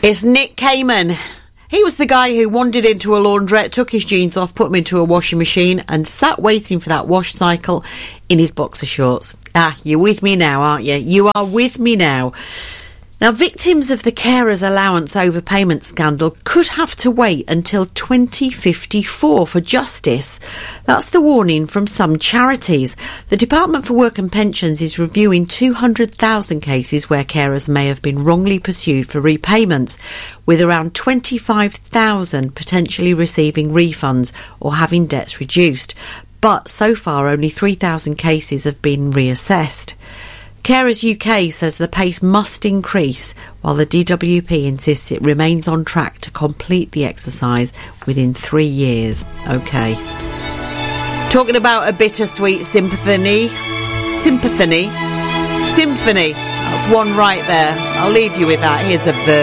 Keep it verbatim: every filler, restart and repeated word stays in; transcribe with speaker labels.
Speaker 1: It's Nick Kamen. He was the guy who wandered into a laundrette, took his jeans off, put them into a washing machine and sat waiting for that wash cycle in his boxer shorts. Ah, you're with me now, aren't you? You are with me now. Now, victims of the carers allowance overpayment scandal could have to wait until twenty fifty-four for justice. That's the warning from some charities. The Department for Work and Pensions is reviewing two hundred thousand cases where carers may have been wrongly pursued for repayments, with around twenty-five thousand potentially receiving refunds or having debts reduced. But so far, only three thousand cases have been reassessed. Carers U K says the pace must increase, while the D W P insists it remains on track to complete the exercise within three years. OK. Talking about a bittersweet sympathy. Sympathy. Symphony. That's one right there. I'll leave you with that. Here's a verse.